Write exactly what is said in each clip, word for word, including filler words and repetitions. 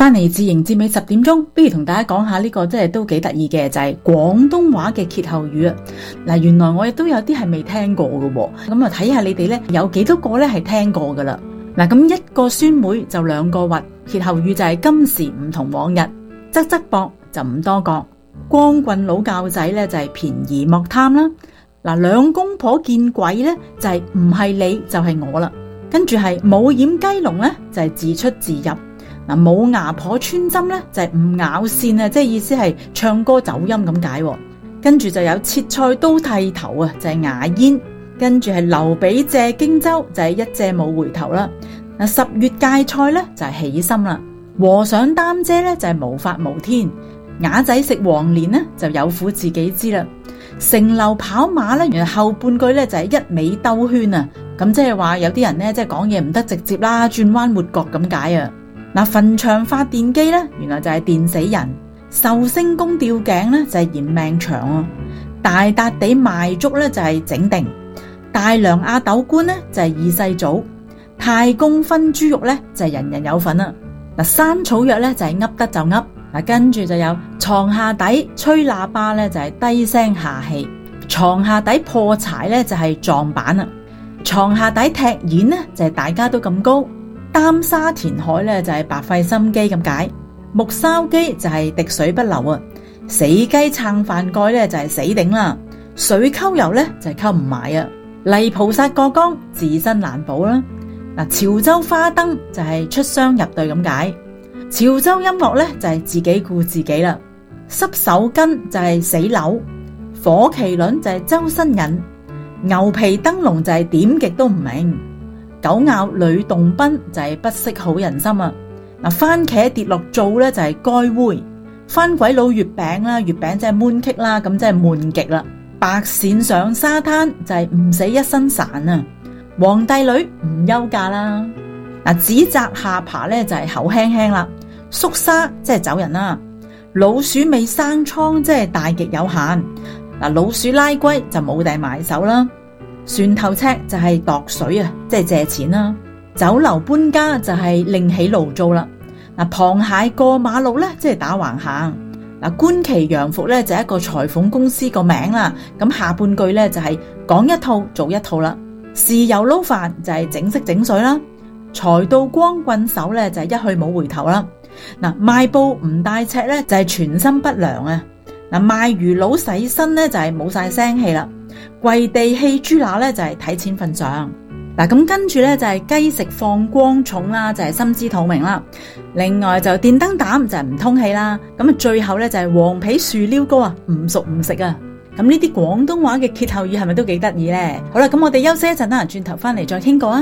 翻嚟自營至尾十點鐘，不如同大家講下呢個真係都幾得意嘅，就係廣東話嘅歇後語啊！嗱，原來我亦都有啲係未聽過嘅喎，咁啊睇下你哋咧有幾多個咧係聽過噶啦。嗱，咁一個酸梅就兩個核，歇後語就係今時唔同往日，側側膊就唔多覺，光棍佬教仔咧就係便宜莫貪啦。嗱，兩公婆見鬼咧就係唔係你就係我啦，跟住係冇掩雞籠咧就係自出自入。嗱，冇牙婆穿針咧就係唔咬線啊，即係意思係唱歌走音咁解。跟住就有切菜刀剃頭啊，就係牙煙。跟住係劉備借荊州就係一借冇回頭啦。嗱，十月芥菜咧就係喜心啦。和尚擔遮咧就係無法無天。啞仔食黃連咧就有苦自己知啦。乘流跑馬咧，原來後半句咧就係一味兜圈啊。咁即係話有啲人咧即係講嘢唔得直接啦，轉彎抹角咁解啊。嗱，墳場發電機咧，原來就係電死人；壽星公吊頸咧就係延命長啊；大笪地賣粥咧就係整定；大梁阿斗官咧就係二世祖；太公分豬肉咧就係人人有份啊。嗱，山草藥咧就係噏得就噏。嗱，跟住就有床下底吹喇叭咧就係低聲下氣；床下底破柴咧就係撞板啊；床下底踢毽咧就係大家都咁高。擔沙填海咧就係白費心機咁解，木筲箕就係滴水不流啊，死雞撐飯蓋咧就係死頂啦，水溝油咧就係溝唔埋啊，泥菩薩過江自身難保啦。嗱，潮州花燈就係出雙入對咁解，潮州音樂咧就係自己顧自己啦，濕手巾就係死扭，火麒麟就係周身癮，牛皮燈籠就係點極都唔明。狗咬呂洞賓就係不識好人心啊！嗱，番茄跌落灶咧就係該煨，番鬼佬月餅啦，月餅即係悶棘啦，咁即係悶極啦。白鱔上沙灘就係唔死一身潺啊！皇帝女唔休假啦。嗱，指責下巴咧就係口輕輕啦，縮沙即係走人啦。老鼠尾生瘡即係大極有限。嗱，老鼠拉龜就冇地埋手啦。船頭尺就係度水啊，即係借錢啦。酒樓搬家就係另起爐灶啦。嗱，螃蟹過馬路咧，即係打橫行。嗱，觀其洋服咧就係一個裁縫公司個名啦。咁下半句咧就係講一套做一套啦。豉油撈飯就係整色整水啦。財到光棍手咧就係一去冇回頭啦。嗱，賣布唔帶尺咧就係全身不良啊。嗱，賣魚佬洗身咧就係冇晒聲氣啦。跪地氣豬乸咧就係睇錢份上。嗱，咁跟住咧就係雞食放光蟲啦，就係心知肚明啦。另外就電燈膽就係唔通氣啦。咁啊最後咧就係黃皮樹撩糕啊，唔熟唔食啊。咁呢啲廣東話嘅歇後語係咪都幾得意咧？好啦，咁我哋休息一陣啦，轉頭翻嚟再傾過啊。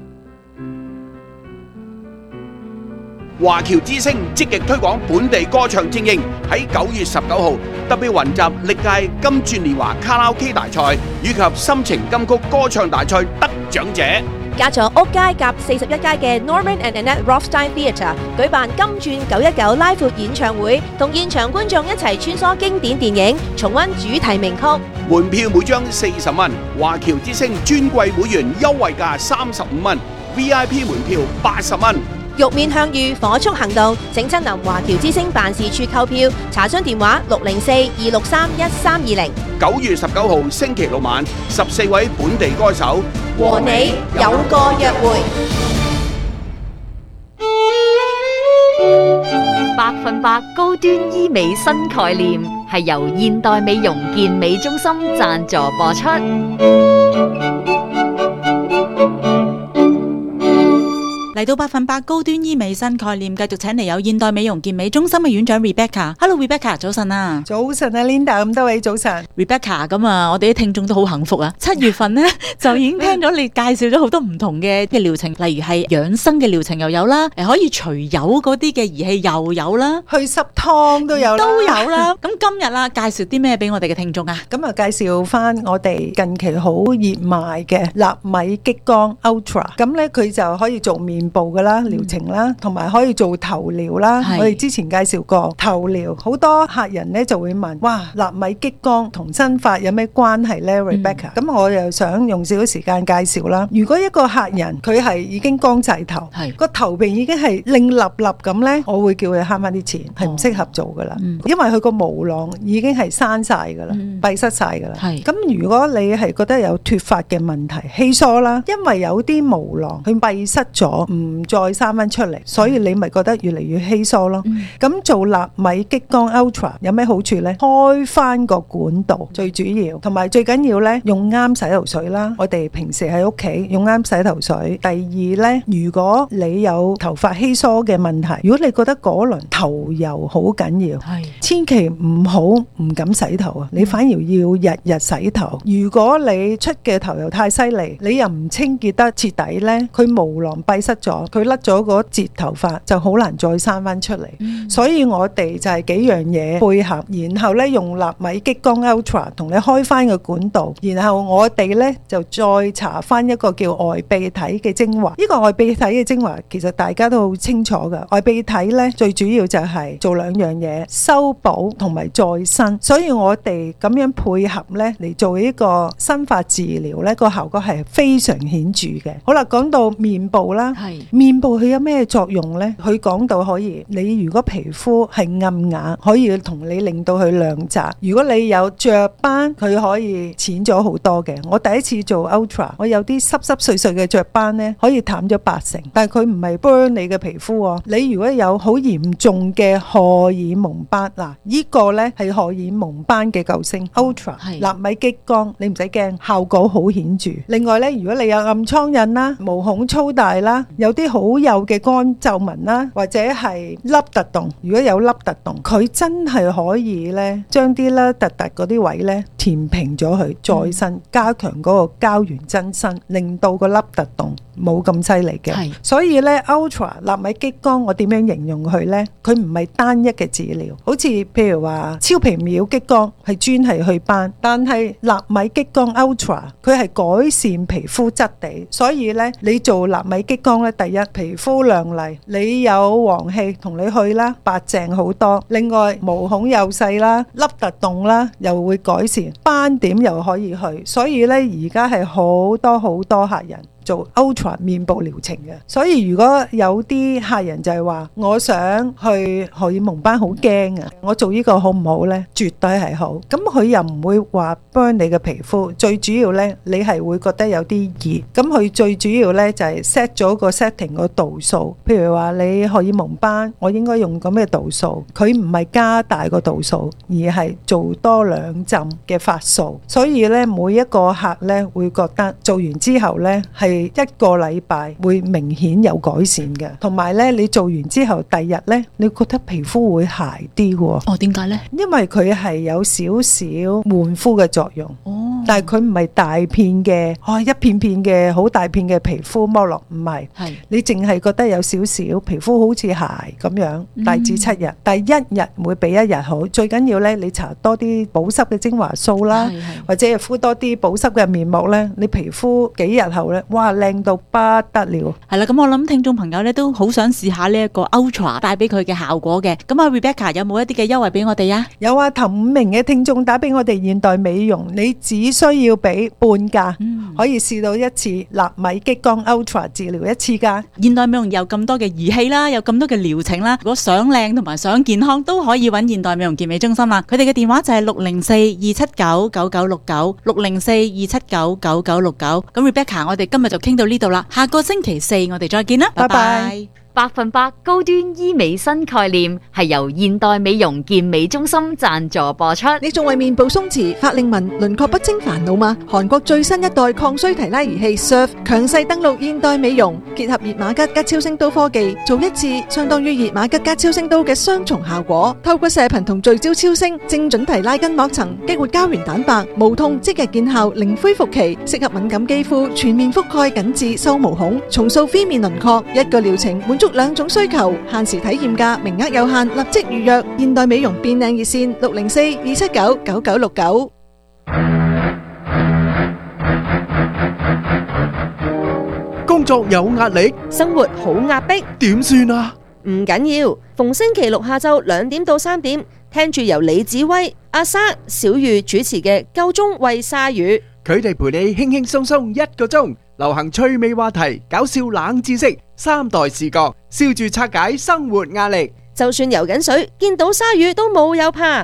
華僑之聲積極推廣本地歌唱精英，喺九月十九號特別雲集歷屆金鑽年華卡拉 OK 大賽以及深情金曲歌唱大賽得獎者。 加咗屋街夾四十一街嘅 Norman and Annette Rothstein Theatre 舉辦金鑽九一九拉闊演唱會，同現場觀眾一齊穿梭經典電影，重溫主題名曲。 門票每張四十蚊，華僑之聲尊貴會員優惠價三十五蚊 ，V I P 門票八十蚊。 玉面向隅，火速行動，請親臨華僑之聲辦事處購票，查詢電話六零四二六三一三二零。 九月十九號星期六晚，十四位本地歌手和你有個約會。 百分百高端醫美新概念係由現代美容健美中心贊助播出。 嚟到百分百高端醫美新概念，繼續請嚟有現代美容健美中心嘅院長 Rebecca。Hello Rebecca， 早晨啊！ 早晨啊 Linda， 咁多位早晨。 Rebecca， 咁啊，我哋啲聽眾都好幸福啊！七月份呢就已經聽咗你介紹咗好多唔同嘅嘅療程，例如係養生嘅療程又有啦，誒可以除油嗰啲嘅儀器又有啦， 去濕湯都有啦， 都有啦。咁今日啦，介紹啲咩俾我哋嘅聽眾啊？ 咁啊，介紹翻我哋近期好熱賣嘅納米激光 Ultra， 咁咧佢就可以做面面部噶啦療程啦，同埋可以做頭療啦。 係我哋之前介紹過頭療，好多客人咧就會問：哇，納米激光同生髮有咩關係咧 Rebecca？咁我又想用少少時間介紹啦。如果一個客人佢係已經光晒頭， 係個頭皮已經係令立立咁咧，我會叫佢慳翻啲錢，係唔適合做噶啦。 嗯因為佢個毛囊已經係生晒噶啦， 嗯閉塞晒噶啦。 係咁如果你係覺得有脫髮嘅問題，稀疏啦，因為有啲毛囊佢閉塞咗，唔再生翻出嚟，所以你咪覺得越嚟越稀疏咯。咁、 嗯做納米激光 Ultra 有咩好處呢？開翻個管道最主要，同埋最緊要呢，用啱洗頭水啦。我哋平時喺屋企用啱洗頭水。第二呢，如果你有頭髮稀疏嘅問題，如果你覺得嗰輪頭油好緊要， 係千祈唔好唔敢洗頭啊！你反而要日日洗頭。如果你出嘅頭油太犀利，你又唔清潔得徹底呢，佢毛囊閉塞咗，佢甩咗嗰截頭髮就好難再生翻出嚟。 嗯所以我哋就係幾樣嘢配合，然後呢用納米激光 Ultra 同你開翻個管道，然後我哋呢就再搽翻一個叫外泌體嘅精華。呢、個外泌體嘅精華其實大家都好清楚㗎。外泌體呢最主要就係做兩樣嘢，修補同埋再生。所以我哋咁樣配合呢嚟做呢個生髮治療呢，個效果係非常顯著嘅。好啦，講到面部啦。 係面部佢有咩作用呢？佢講到可以，你如果皮膚係暗啞，可以同你令到佢亮澤；如果你有雀斑，佢可以淺咗好多嘅。我第一次做 Ultra，我有啲濕濕碎碎嘅雀斑呢，可以淡咗八成，但係佢唔係 burn 你嘅皮膚喎。你如果有好嚴重嘅荷爾蒙斑，嗱，呢個呢係荷爾蒙斑嘅救星 Ultra 係納米激光，你唔使驚，效果好顯著。另外呢，如果你有暗瘡印啦、毛孔粗大啦、有啲好幼嘅乾皺紋啦，或者係凹凸洞，如果有凹凸洞，佢真係可以呢將啲咧凸凸嗰啲位呢填平咗佢，再生加強嗰個膠原增生，令到個凹凸洞冇咁犀利嘅。 係所以呢 Ultra 納米激光我點樣形容佢呢？佢唔係單一嘅治療，好似譬如話超皮秒激光係專係去斑，但係納米激光 Ultra 佢係改善皮膚質地。所以呢，你做納米激光呢，第一皮膚亮麗，你有黃氣同你去啦，白淨好多。另外毛孔又細啦，凹凸洞啦又會改善，斑點又可以去。所以呢，而家係好多好多客人做 Ultra 面部療程嘅。所以如果有啲客人就係話我想去荷爾蒙斑，好驚啊，我做呢個好唔好呢？絕對係好。咁佢又唔會話 burn 你嘅皮膚，最主要呢，你係會覺得有啲熱。咁佢最主要呢，就係 set 咗個 setting 個度數，譬如話你荷爾蒙斑，我應該用咁嘅度數，佢唔係加大個度數，而係做多兩浸嘅髮素。所以呢，每一個客呢，會覺得做完之後呢，係一個禮拜會明顯有改善嘅，同埋咧你做完之後第日咧，你覺得皮膚會鞋啲喎。 哦，點解呢？ 因為佢係有少少換膚嘅作用。 哦， 但係佢唔係大片嘅，哦一片片嘅好大片嘅皮膚剝落，唔係， 係你淨係覺得有少少皮膚好似鞋咁樣，大至七日，但係一日會比一日好。最緊要咧，你搽多啲保濕嘅精華素啦， 係係或者係敷多啲保濕嘅面膜咧，你皮膚幾日後咧，哇靚到不得了。 係啦，咁我諗聽眾朋友咧都好想試下呢一個 Ultra 帶俾佢嘅效果嘅。咁啊 Rebecca 有冇一啲嘅優惠俾我哋啊？ 有啊，頭五名嘅聽眾打俾我哋現代美容，你只需要俾半價， 嗯可以試到一次納米激光 Ultra 治療一次㗎。 現代美容有咁多嘅儀器啦，有咁多嘅療程啦，如果想靚同埋想健康都可以揾現代美容健美中心啦。佢哋嘅電話就係六零四二七九九九六九六零四二七九九九六九。咁 Rebecca，我哋今日就傾到呢度啦，下個星期四我哋再見啦，拜拜拜拜。 百分百高端醫美新概念係由現代美容健美中心贊助播出。 你仲為面部鬆弛、法令紋、輪廓不清煩惱嗎？韓國最新一代抗衰提拉儀器 Surf 強勢登陸現代美容，結合熱瑪吉加超聲刀科技，做一次相當於熱瑪吉加超聲刀嘅雙重效果。透過射頻同聚焦超聲，精準提拉筋膜層，激活膠原蛋白，無痛即日見效，零恢復期，適合敏感肌膚，全面覆蓋緊致收毛孔，重塑 V 面輪廓。一個療程滿足兩種需求，限時體驗價，名額有限，立即預約。現代美容變靚熱線六零四二七九九九六九。 公作有壓力， 生活好壓迫， 點算啊？ 唔緊要，逢星期六下晝兩點到三點，聽住由李子威、阿莎、小玉主持嘅《夠鐘喂鯊魚》， 佢哋陪你輕輕鬆鬆一個鐘，流行趣味話題、搞笑冷知識、三代視角，笑住拆解生活壓力。 就算游緊水，見到鯊魚都冇有怕。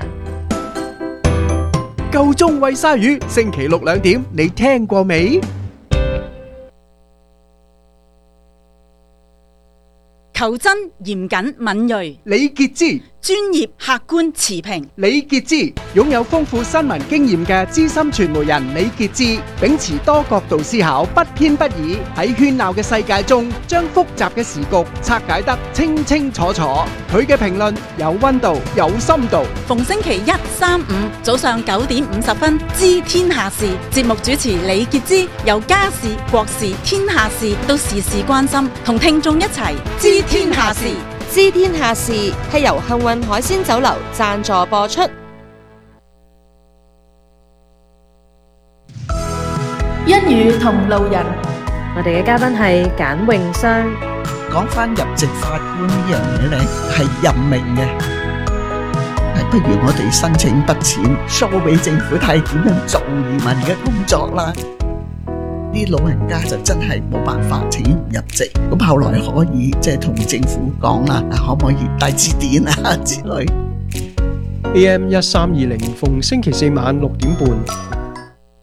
夠鐘喂鯊魚，星期六兩點，你聽過未？ 求真、嚴謹、敏銳， 李傑之專業、客觀、持平。 李傑之擁有豐富新聞經驗嘅資深傳媒人李傑之，秉持多角度思考，不偏不倚，喺喧鬧嘅世界中，將複雜嘅時局拆解得清清楚楚。佢嘅評論有溫度，有深度。 逢星期一、三、五早上九點五十分，知天下事。節目主持李傑之，由家事、國事、天下事都事事關心，同聽眾一齊知天下事。 知天下事係由幸運海鮮酒樓贊助播出。 一語同路人， 我哋嘅嘉賓係簡詠雙。 講翻入籍法官呢樣嘢咧，係任命嘅，係不如我哋申請筆錢 show 俾政府睇點樣做移民嘅工作啦。啲老人家就真係冇辦法請唔入籍，咁後來可以即係同政府講啦，可唔可以帶字典啊之類。 A M 一三二零逢星期四晚六點半，